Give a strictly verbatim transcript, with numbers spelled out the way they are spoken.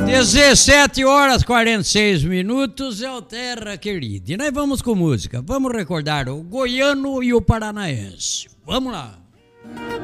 dezessete horas e quarenta e seis minutos é o Terra Querida. E nós vamos com música. Vamos recordar o goiano e o paranaense. Vamos lá.